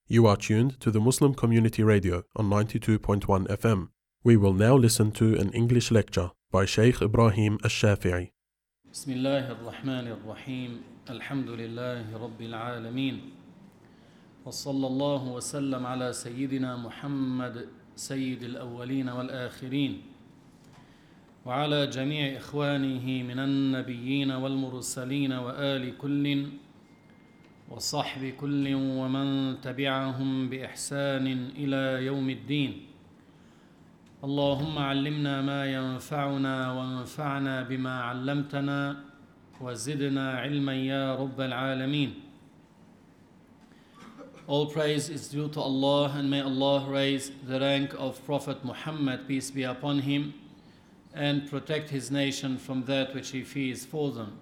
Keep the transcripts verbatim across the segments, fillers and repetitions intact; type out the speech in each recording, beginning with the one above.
You are tuned to the Muslim Community Radio on ninety-two point one F M. We will now listen to an English lecture by Sheikh Ibrahim Al-Shafi'i. بسم الله الرحمن الرحيم الحمد لله رب العالمين وصلى الله وسلم على سيدنا محمد سيد الأولين والآخرين وعلى جميع إخوانه من النبيين والمرسلين وآل كل وصحب كل ومن تبعهم بإحسان إلى يوم الدين. اللهم علمنا ما ينفعنا وانفعنا بما علمتنا وزدنا علما يا رب العالمين. All praise is due to Allah, and may Allah raise the rank of Prophet Muhammad, peace be upon him, and protect his nation from that which he fears for them.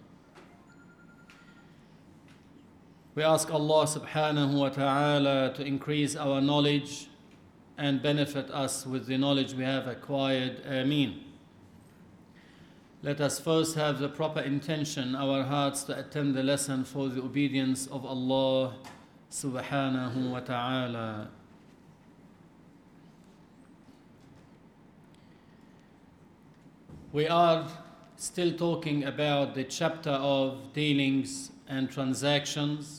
We ask Allah subhanahu wa ta'ala to increase our knowledge and benefit us with the knowledge we have acquired. Ameen. Let us first have the proper intention, our hearts, to attend the lesson for the obedience of Allah subhanahu wa ta'ala. We are still talking about the chapter of dealings and transactions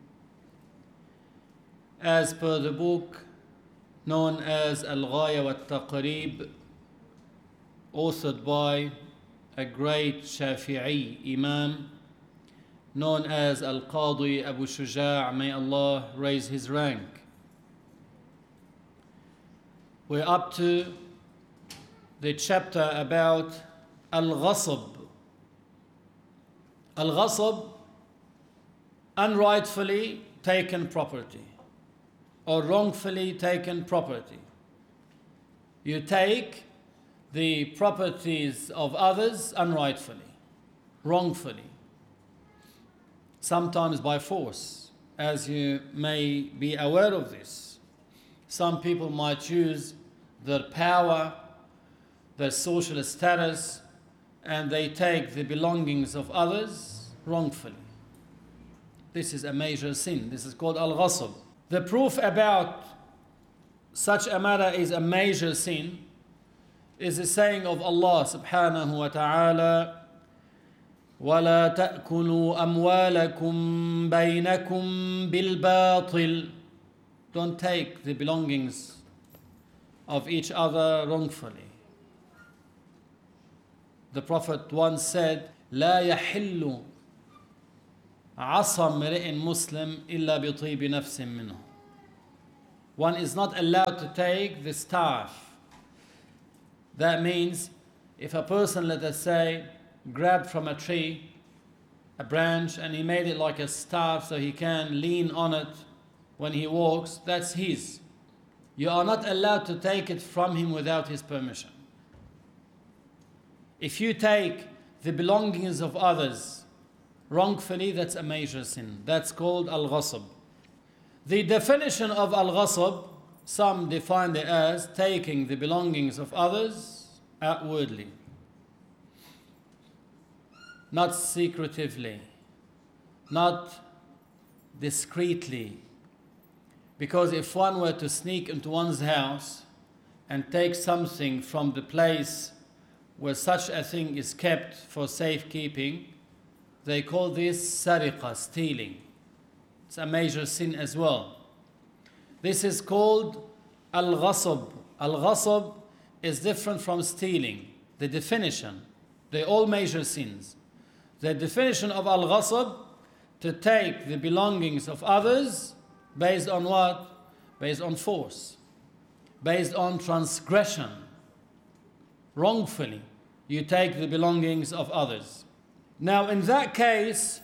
as per the book known as Al-Ghaya wa Taqrib, authored by a great Shafi'i Imam known as Al-Qadi Abu Shuja', may Allah raise his rank. We're up to the chapter about Al-Ghasab. Al-Ghasab, unrightfully taken property or wrongfully taken property. You take the properties of others unrightfully, wrongfully, sometimes by force, as you may be aware of this. Some people might use their power, their social status, and they take the belongings of others wrongfully. This is a major sin. This is called al-ghasab. The proof about such a matter is a major sin is the saying of Allah subhanahu wa ta'ala, وَلَا تَأْكُلُوا أَمْوَالَكُمْ بَيْنَكُمْ بِالْبَاطِلِ. Don't take the belongings of each other wrongfully. The Prophet once said, لا يحل عصا امرئ مسلم إلا بطيب نفس منه. One is not allowed to take the staff. That means if a person, let us say, grabbed from a tree a branch and he made it like a staff so he can lean on it when he walks, that's his. You are not allowed to take it from him without his permission. If you take the belongings of others wrongfully, that's a major sin. That's called al-ghasab. The definition of al-ghasab, some define it as taking the belongings of others outwardly, not secretively, not discreetly. Because if one were to sneak into one's house and take something from the place where such a thing is kept for safekeeping, they call this sariqa, stealing. It's a major sin as well. This is called al-ghasab. Al-ghasab is different from stealing. The definition, they're all major sins. The definition of al-ghasab, to take the belongings of others based on what? Based on force, based on transgression. Wrongfully, you take the belongings of others. Now, in that case,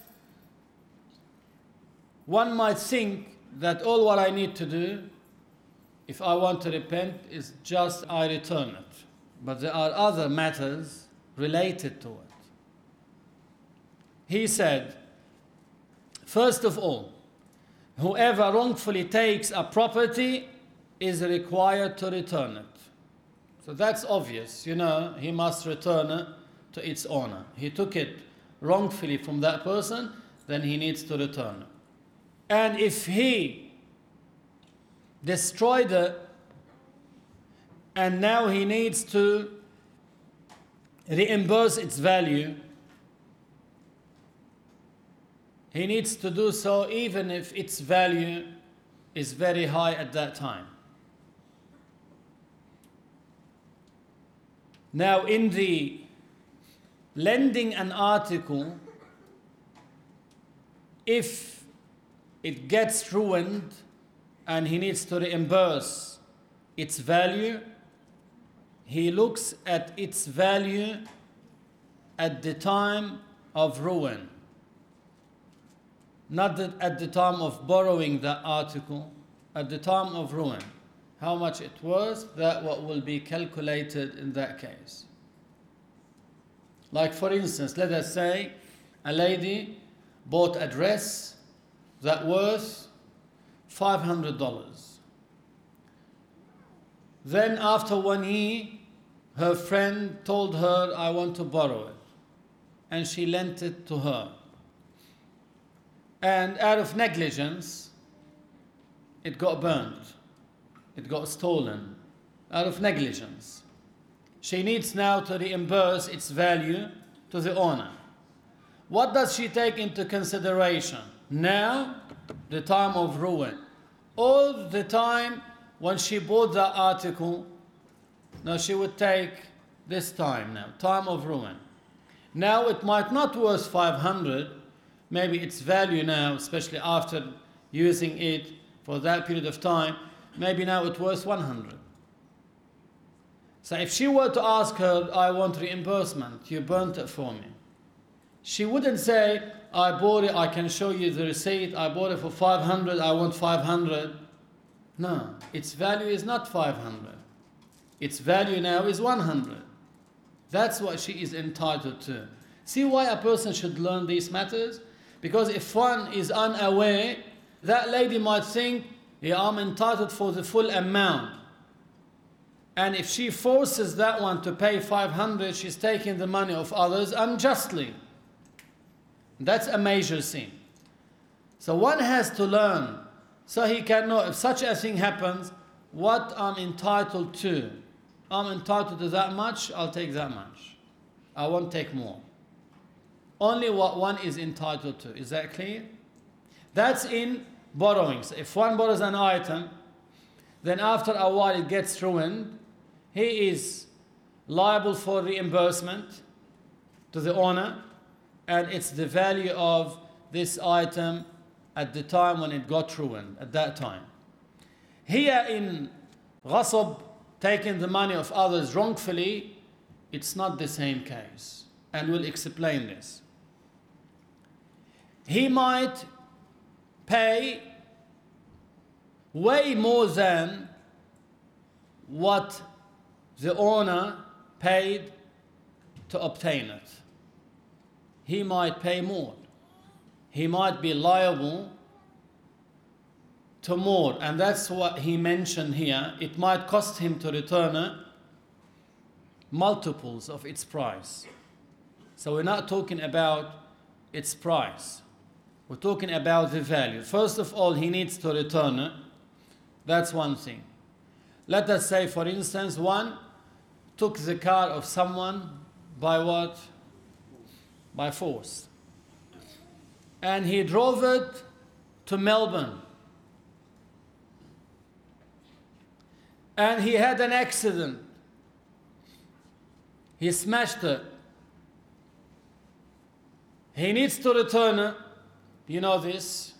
one might think that all what I need to do, if I want to repent, is just I return it. But there are other matters related to it. He said, first of all, whoever wrongfully takes a property is required to return it. So that's obvious, you know, he must return it to its owner. He took it wrongfully from that person, then he needs to return it. And if he destroyed it, and now he needs to reimburse its value. He needs to do so even if its value is very high at that time. Now, in the lending an article, if it gets ruined and he needs to reimburse its value, he looks at its value at the time of ruin, not that at the time of borrowing that article, at the time of ruin. How much it worth, that what will be calculated in that case. Like for instance, let us say a lady bought a dress that worth five hundred dollars. Then after one year, her friend told her, I want to borrow it. And she lent it to her. And out of negligence, it got burnt. It got stolen. Out of negligence. She needs now to reimburse its value to the owner. What does she take into consideration? Now, the time of ruin. All the time when she bought that article, now she would take this time now, time of ruin. Now it might not worth five hundred, maybe its value now, especially after using it for that period of time, maybe now it's worth one hundred. So if she were to ask her, I want reimbursement, you burnt it for me, she wouldn't say, I bought it, I can show you the receipt, I bought it for five hundred, I want five hundred. No, its value is not five hundred. Its value now is one hundred. That's what she is entitled to. See why a person should learn these matters? Because if one is unaware, that lady might think, yeah, I'm entitled for the full amount. And if she forces that one to pay five hundred, she's taking the money of others unjustly. That's a major sin. So one has to learn so he can know if such a thing happens, what I'm entitled to. I'm entitled to that much, I'll take that much. I won't take more. Only what one is entitled to. Is that clear? That's in borrowing. So if one borrows an item, then after a while it gets ruined, he is liable for reimbursement to the owner, and it's the value of this item at the time when it got ruined, at that time. Here in ghasab, taking the money of others wrongfully, it's not the same case. And we'll explain this. He might pay way more than what the owner paid to obtain it. He might pay more. He might be liable to more, and that's what he mentioned here. It might cost him to return it multiples of its price. So we're not talking about its price. We're talking about the value. First of all, he needs to return it. That's one thing. Let us say, for instance, one took the car of someone by what? By force. And he drove it to Melbourne. And he had an accident. He smashed it. He needs to return it. You know this.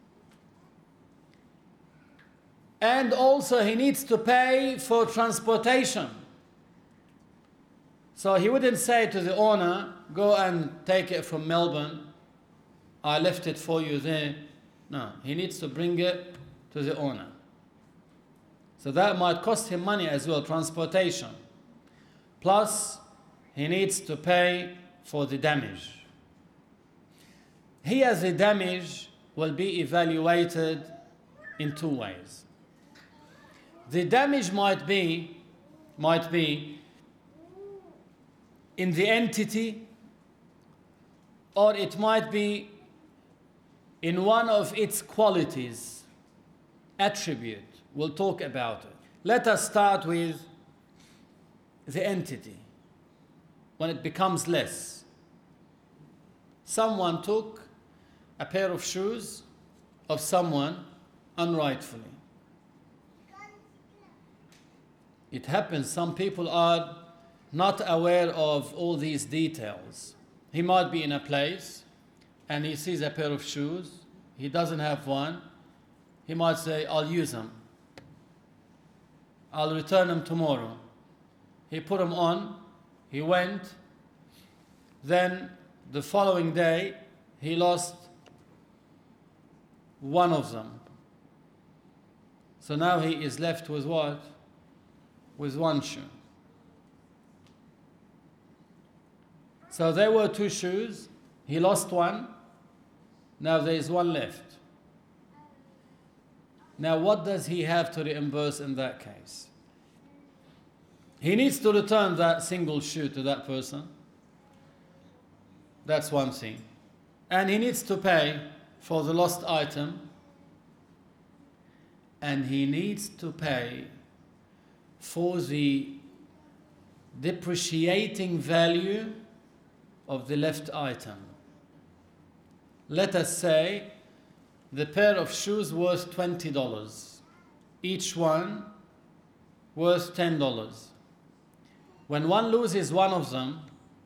And also he needs to pay for transportation. So he wouldn't say to the owner, go and take it from Melbourne. I left it for you there. No, he needs to bring it to the owner. So that might cost him money as well, transportation. Plus, he needs to pay for the damage. Here the damage will be evaluated in two ways. The damage might be, might be in the entity, or it might be in one of its qualities, attribute. we'll talk about it. Let us start with the entity. When it becomes less. Someone took a pair of shoes of someone unrightfully. It happens, some people are not aware of all these details. He might be in a place and he sees a pair of shoes, he doesn't have one, he might say, I'll use them. I'll return them tomorrow. He put them on, he went, then the following day he lost one of them. So now he is left with what? With one shoe. So there were two shoes, he lost one, now there is one left. Now what does he have to reimburse in that case? He needs to return that single shoe to that person. That's one thing. And he needs to pay for the lost item. And he needs to pay for the depreciating value of the left item. Let us say the pair of shoes worth twenty dollars, each one worth ten dollars. When one loses one of them,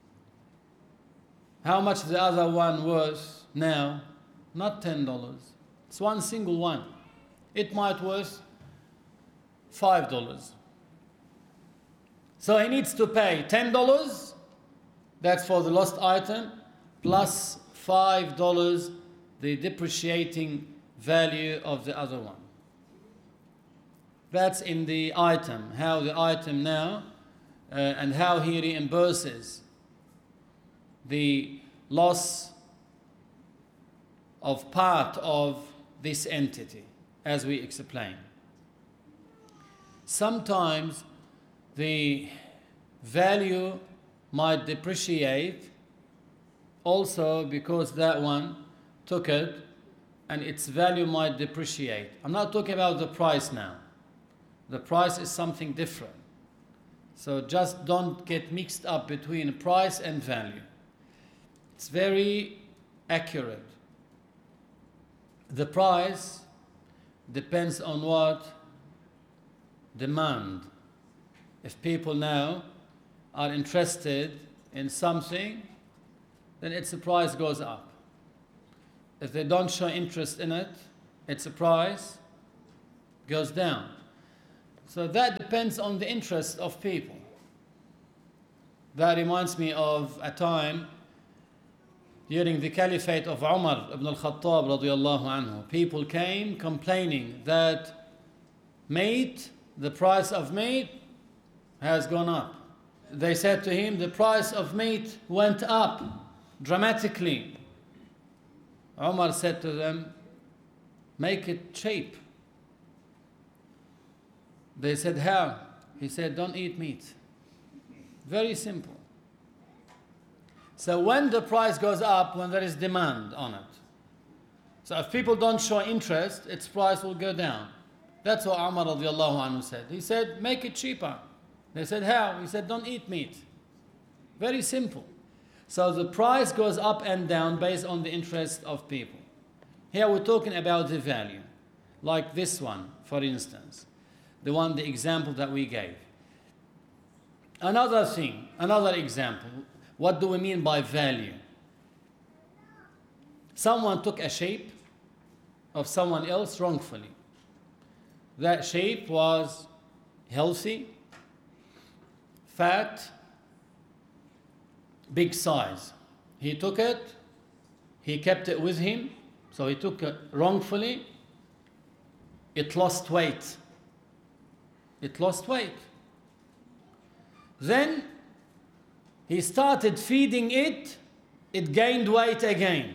how much the other one worth now? Not ten dollars. It's one single one. It might worth five dollars. So he needs to pay ten dollars, that's for the lost item, plus five dollars, the depreciating value of the other one. That's in the item, how the item now, uh, and how he reimburses the loss of part of this entity, as we explained. Sometimes the value might depreciate also because that one took it and its value might depreciate. I'm not talking about the price now. The price is something different. So just don't get mixed up between price and value. It's very accurate. The price depends on what? Demand. If people now are interested in something, then its price goes up. If they don't show interest in it, its price goes down. So that depends on the interest of people. That reminds me of a time during the caliphate of Umar ibn al-Khattab radiyallahu anhu. People came complaining that meat, the price of meat has gone up. They said to him, the price of meat went up dramatically. Umar said to them, make it cheap. They said, how? He said, don't eat meat. Very simple. So when the price goes up, when there is demand on it. So if people don't show interest, its price will go down. That's what Umar radiallahu anhu said. He said, make it cheaper. They said, how? He said, don't eat meat. Very simple. So the price goes up and down based on the interest of people. Here we're talking about the value. Like this one, for instance. The one, the example that we gave. Another thing, another example. What do we mean by value? Someone took a shape of someone else wrongfully. That shape was healthy, fat, big size. He took it, he kept it with him, so he took it wrongfully. It lost weight. It lost weight. Then he started feeding it, it gained weight again.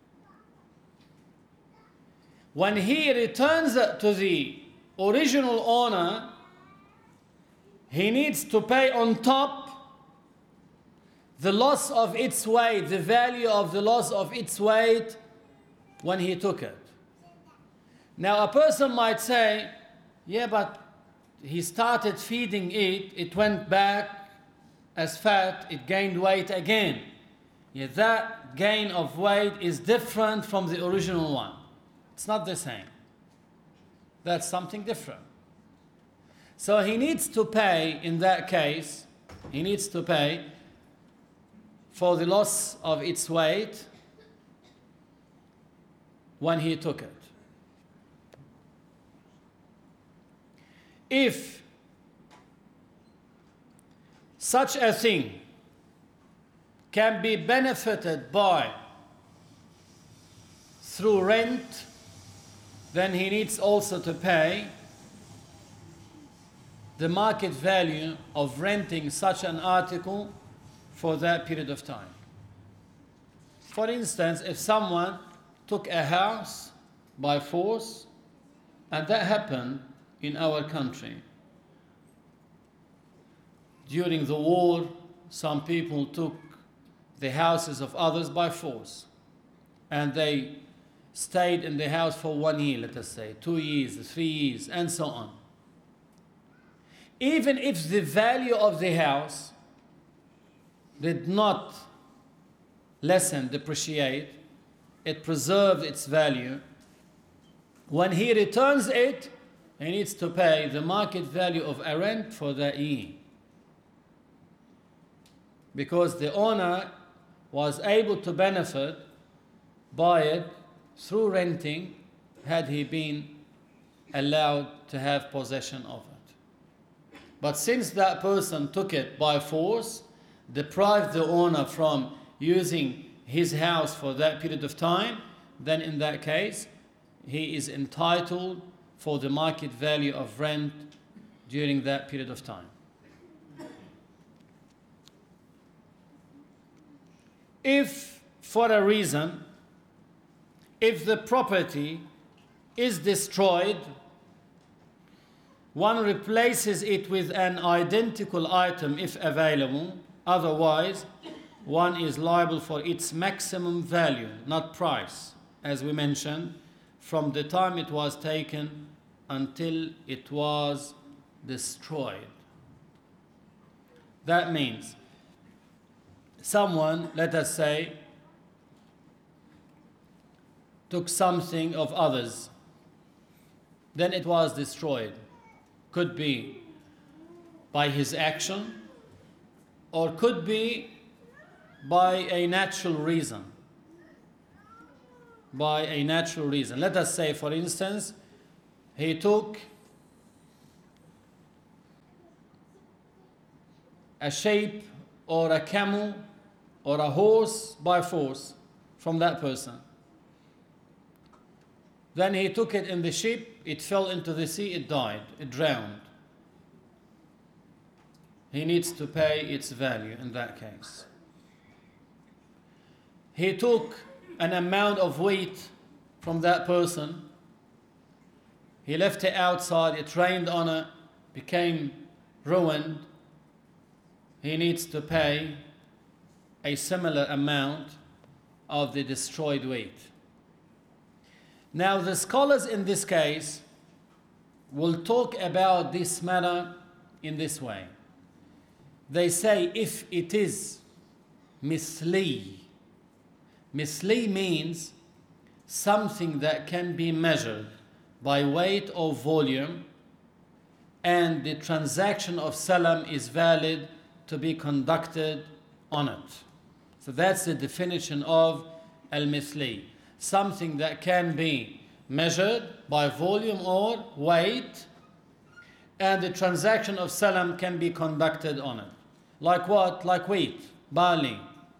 When he returns it to the original owner, he needs to pay on top the loss of its weight, the value of the loss of its weight when he took it. Now a person might say, Yeah, but he started feeding it, it went back as fat, it gained weight again. Yeah, that gain of weight is different from the original one. It's not the same. That's something different. So he needs to pay, in that case, he needs to pay for the loss of its weight when he took it. If such a thing can be benefited by through rent, then he needs also to pay the market value of renting such an article for that period of time. For instance, if someone took a house by force, and that happened in our country. During the war, some people took the houses of others by force, and they stayed in the house for one year, let us say, two years, three years, and so on. Even if the value of the house did not lessen, depreciate, it preserved its value, when he returns it, he needs to pay the market value of a rent for that year. Because the owner was able to benefit by it through renting had he been allowed to have possession of it. But since that person took it by force, deprived the owner from using his house for that period of time, then in that case, he is entitled for the market value of rent during that period of time. If, for a reason, if the property is destroyed, one replaces it with an identical item if available. Otherwise, one is liable for its maximum value, not price, as we mentioned, from the time it was taken until it was destroyed. That means someone, let us say, took something of others, then it was destroyed. Could be by his action, or could be by a natural reason. By a natural reason. Let us say, for instance, he took a sheep or a camel or a horse by force from that person. Then he took it in the ship, it fell into the sea, it died, it drowned. He needs to pay its value in that case. He took an amount of wheat from that person, he left it outside, it rained on it, became ruined. He needs to pay a similar amount of the destroyed wheat. Now, the scholars in this case will talk about this matter in this way. They say if it is misli, misli means something that can be measured by weight or volume, and the transaction of salam is valid to be conducted on it. So that's the definition of al-misli. Something that can be measured by volume or weight, and the transaction of salam can be conducted on it. Like what? Like wheat, barley,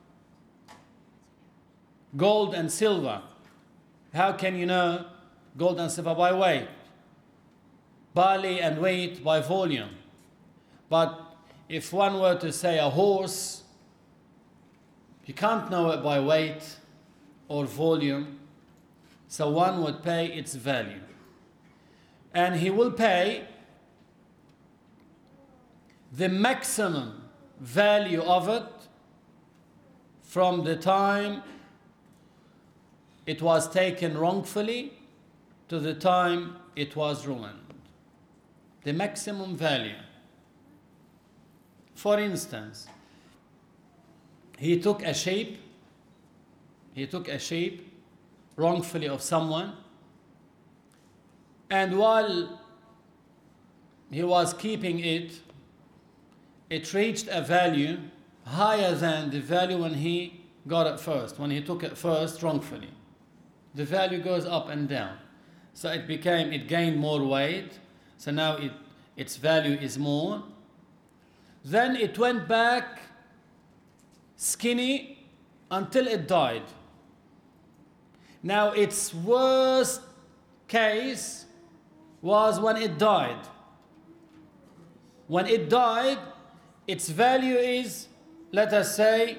gold and silver. How can you know gold and silver? By weight. Barley and wheat by volume. But if one were to say a horse, you can't know it by weight or volume, so one would pay its value. And he will pay the maximum value of it from the time it was taken wrongfully to the time it was ruined. the maximum value. For instance, he took a sheep, he took a sheep wrongfully of someone, and while he was keeping it, it reached a value higher than the value when he got it first, when he took it first wrongfully. The value goes up and down. So it became, it gained more weight, so now it, its value is more. Then it went back skinny until it died. Now its worst case was when it died. When it died, its value is, let us say,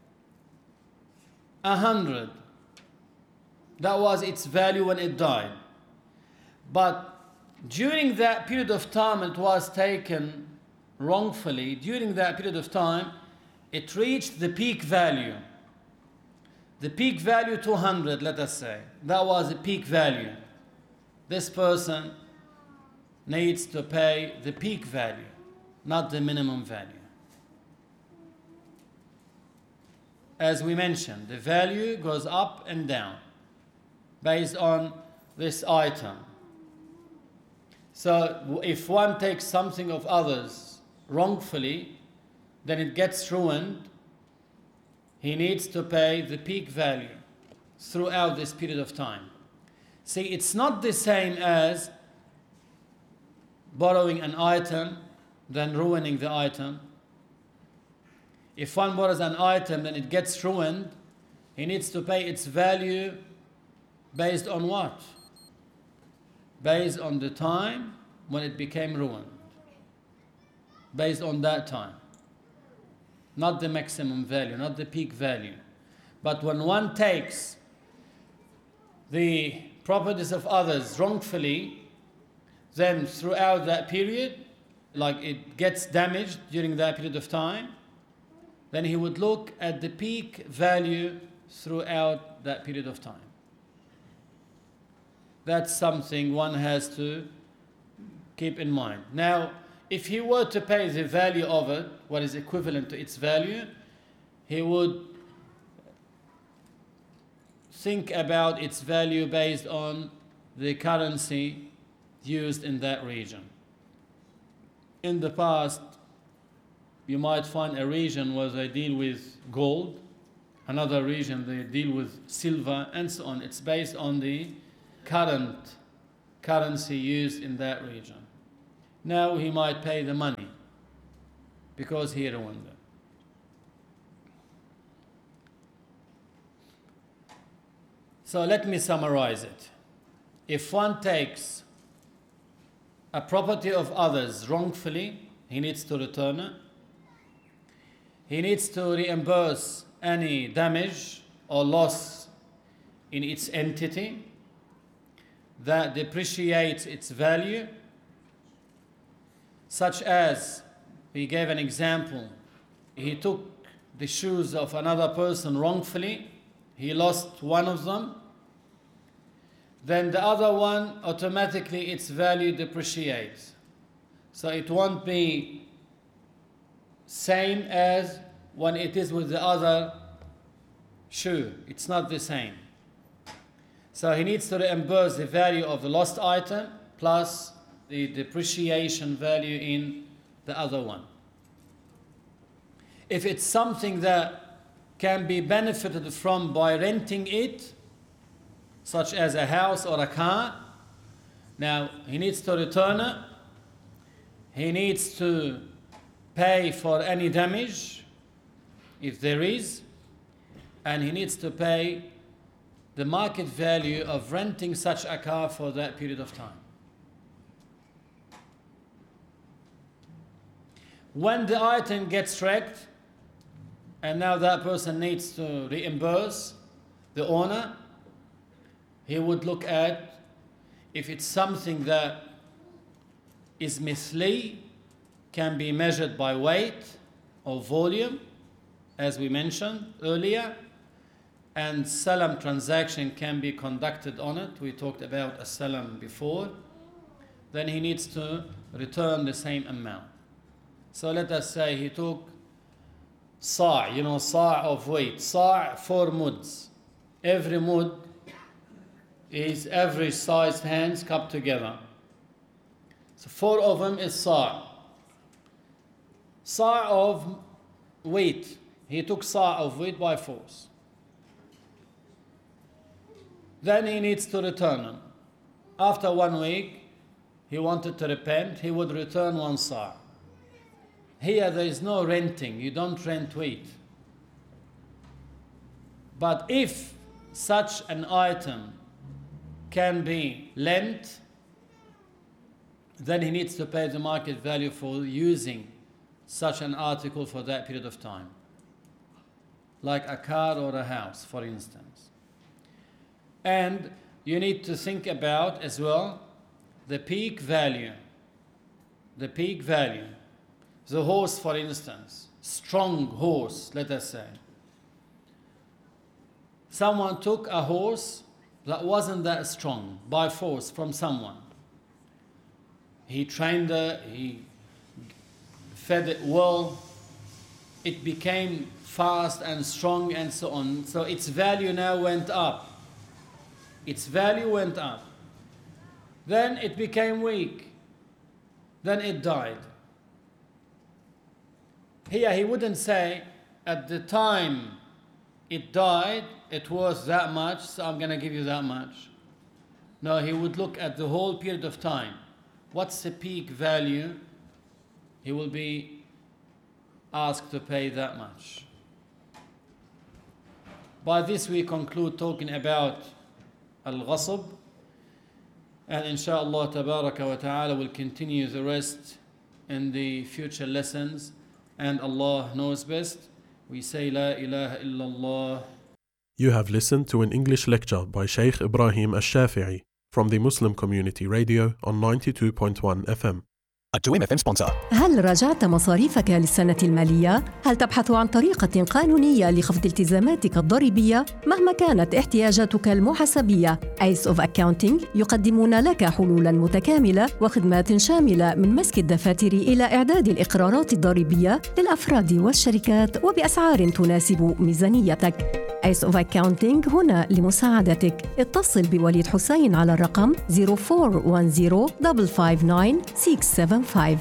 a hundred. That was its value when it died. But during that period of time it was taken wrongfully, during that period of time, it reached the peak value. The peak value two hundred, let us say. That was the peak value. This person needs to pay the peak value, not the minimum value. As we mentioned, the value goes up and down based on this item. So if one takes something of others wrongfully, then it gets ruined. He needs to pay the peak value throughout this period of time. See, it's not the same as borrowing an item, then ruining the item. If one borrows an item, then it gets ruined, he needs to pay its value based on what? Based on the time when it became ruined. Based on that time. Not the maximum value, not the peak value. But when one takes the properties of others wrongfully, then throughout that period, like it gets damaged during that period of time, then he would look at the peak value throughout that period of time. That's something one has to keep in mind. Now, if he were to pay the value of it, what is equivalent to its value, he would think about its value based on the currency used in that region. In the past, you might find a region where they deal with gold, another region they deal with silver, and so on. It's based on the current currency used in that region. Now he might pay the money because he ruined it. So let me summarize it. If one takes a property of others wrongfully, he needs to return it. He needs to reimburse any damage or loss in its entity that depreciates its value, such as, he gave an example, he took the shoes of another person wrongfully, he lost one of them, then the other one, automatically its value depreciates. So it won't be same as when it is with the other shoe. It's not the same. So he needs to reimburse the value of the lost item plus the depreciation value in the other one. If it's something that can be benefited from by renting it, such as a house or a car, now he needs to return it. He needs to pay for any damage, if there is, and he needs to pay the market value of renting such a car for that period of time. When the item gets wrecked, and now that person needs to reimburse the owner, he would look at if it's something that is mithli, can be measured by weight or volume, as we mentioned earlier, and salam transaction can be conducted on it. We talked about a salam before. then he needs to return the same amount. So let us say he took sa', you know, sa' of weight, sa', four muds. Every mud is average sized hands cupped together. So four of them is sa'. Sa' of weight. He took sa' of weight by force. Then he needs to return them. After one week, he wanted to repent, he would return one sa'. Here there is no renting, you don't rent weight. But if such an item can be lent, then he needs to pay the market value for using such an article for that period of time. Like a car or a house, for instance. And you need to think about as well the peak value. The peak value. The horse, for instance, strong horse, let us say. Someone took a horse that wasn't that strong by force from someone. He trained it, he fed it well, it became fast and strong and so on. So its value now went up. Its value went up. Then it became weak. Then it died. Here he wouldn't say, at the time it died, it was that much, so I'm going to give you that much. No, he would look at the whole period of time. What's the peak value? He will be asked to pay that much. By this we conclude talking about al-ghasb, and inshallah tabaraka wa ta'ala will continue the rest in the future lessons, and Allah knows best. We say La ilaha illallah. You have listened to an English lecture by Shaykh Ibrahim Al-Shafi'i from the Muslim Community Radio on ninety-two point one F M. A two M F M sponsor. هل راجعت مصاريفك للسنة المالية؟ هل تبحث عن طريقة قانونية لخفض التزاماتك الضريبية مهما كانت احتياجاتك المحاسبية؟ Ace of Accounting يقدمون لك حلولاً متكاملة وخدمات شاملة من مسك الدفاتر إلى إعداد الإقرارات الضريبية للأفراد والشركات وبأسعار تناسب ميزانيتك. Ace of Accounting هنا لمساعدتك. اتصل بوليد حسين على الرقم zero four one zero five five nine six seven five.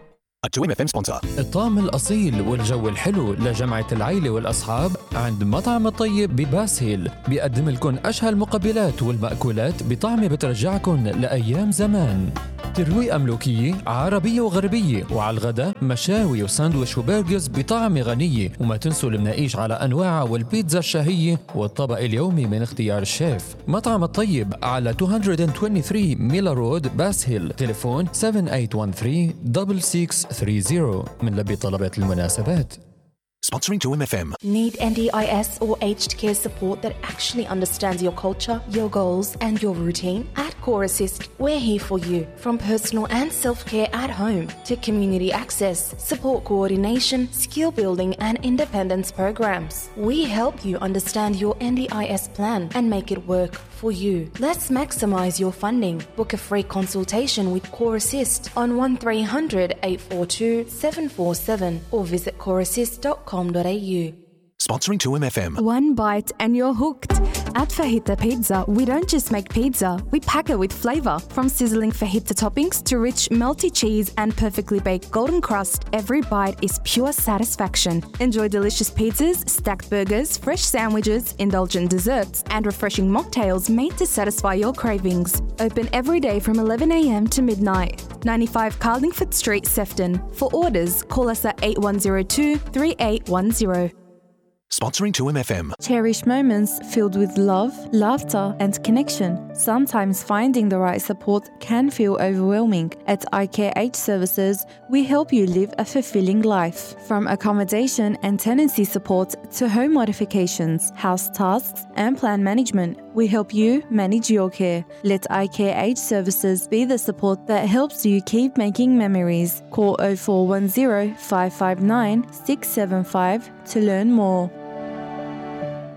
A two M F M sponsor. الطعم الأصيل والجو الحلو لجمعة العيلة والأصحاب عند مطعم الطيب بباس هيل. بيقدم لكم أشهى المقبلات والمأكولات بطعم بترجعكم لأيام زمان. ترويقة ملوكية عربية وغربية، وعلى الغداء مشاوي وساندويش وبرجرز بطعم غنية. وما تنسوا المناقيش على أنواعها والبيتزا الشهية والطبق اليومي من اختيار الشيف. مطعم الطيب على two twenty-three ميلا رود باس هيل. تليفون seven eight one three six six three zero من لبي طلبات المناسبات. Sponsoring two M F M. Need N D I S or aged care support that actually understands your culture, your goals, and your routine? At Core Assist, we're here for you. From personal and self-care at home to community access, support coordination, skill building, and independence programs. We help you understand your N D I S plan and make it work for you. Let's maximize your funding. Book a free consultation with Core Assist on one three hundred eight four two seven four seven or visit core assist dot com dot a u. Sponsoring two M F M. One bite and you're hooked. At Fajita Pizza, we don't just make pizza, we pack it with flavor. From sizzling fajita toppings to rich melty cheese and perfectly baked golden crust, every bite is pure satisfaction. Enjoy delicious pizzas, stacked burgers, fresh sandwiches, indulgent desserts, and refreshing mocktails made to satisfy your cravings. Open every day from eleven a m to midnight. ninety-five Carlingford Street, Sefton. For orders, call us at eight one zero two three eight one zero. Sponsoring two M F M. Cherish moments filled with love, laughter, and connection. Sometimes finding the right support can feel overwhelming. At I K H Services, we help you live a fulfilling life. From accommodation and tenancy support to home modifications, house tasks, and plan management, we help you manage your care. Let I K H Services be the support that helps you keep making memories. Call oh four one zero five five nine six seven five to learn more.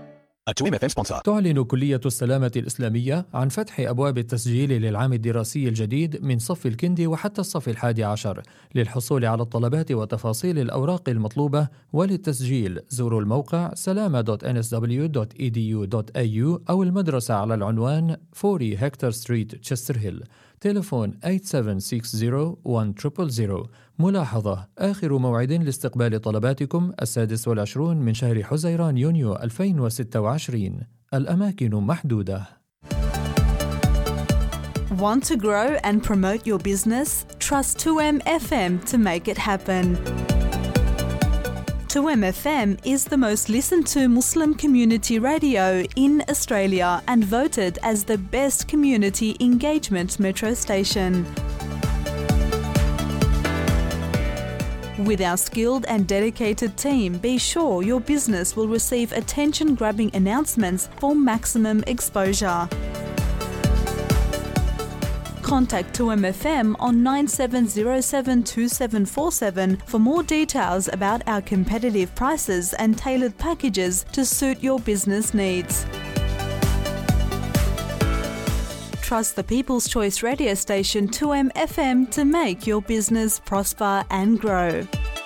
A two M F M sponsor. تعلن كلية السلامة الإسلامية عن فتح أبواب التسجيل للعام الدراسي الجديد من صف الكندي وحتى الصف الحادي عشر. للحصول على الطلبات وتفاصيل الأوراق المطلوبة وللتسجيل زوروا الموقع سلامة دوت إن إس دبليو دوت إي دي يو دوت إيه يو أو المدرسة على العنوان أربعين هكتور ستريت تشستر هيل. تليفون ثمانية سبعة ستة صفر واحد صفر صفر صفر. ملاحظة: آخر موعد لاستقبال طلباتكم السادس والعشرون من شهر حزيران يونيو ألفين وستة وعشرين. الأماكن محدودة. Want to grow and promote your business? Trust two M F M to make it happen. two M F M is the most listened to Muslim community radio in Australia and voted as the best community engagement metro station. With our skilled and dedicated team, be sure your business will receive attention-grabbing announcements for maximum exposure. Contact two M F M on nine seven zero seven two seven four seven for more details about our competitive prices and tailored packages to suit your business needs. Trust the People's Choice radio station two M F M to make your business prosper and grow.